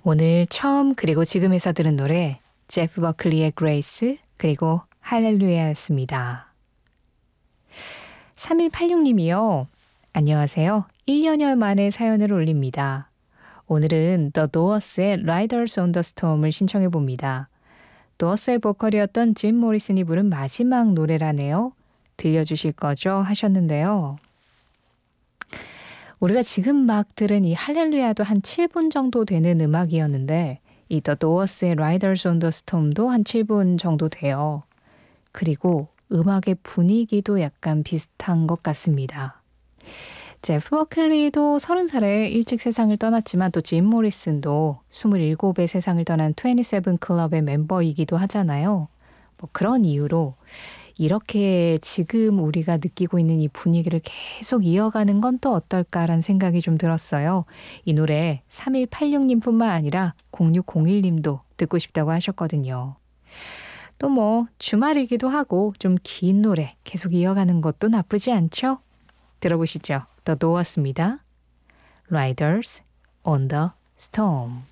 오늘 처음 그리고 지금에서 들은 노래 제프 버클리의 그레이스 그리고 할렐루야였습니다. 3186님이요. 안녕하세요. 1년여 만에 사연을 올립니다. 오늘은 The Doors의 Riders on the Storm을 신청해 봅니다. 도어스의 보컬이었던 짐 모리슨이 부른 마지막 노래라네요. 들려주실 거죠? 하셨는데요. 우리가 지금 막 들은 이 할렐루야도 한 7분 정도 되는 음악이었는데 이 The Doors의 Riders on the Storm도 한 7분 정도 돼요. 그리고 음악의 분위기도 약간 비슷한 것 같습니다. 제프 버클리도 30살에 일찍 세상을 떠났지만 또 짐 모리슨도 27에 세상을 떠난 27 클럽의 멤버이기도 하잖아요. 뭐 그런 이유로 이렇게 지금 우리가 느끼고 있는 이 분위기를 계속 이어가는 건 또 어떨까라는 생각이 좀 들었어요. 이 노래 3186님뿐만 아니라 0601님도 듣고 싶다고 하셨거든요. 또 뭐 주말이기도 하고 좀 긴 노래 계속 이어가는 것도 나쁘지 않죠? 들어보시죠. The Doors입니다. Riders on the Storm.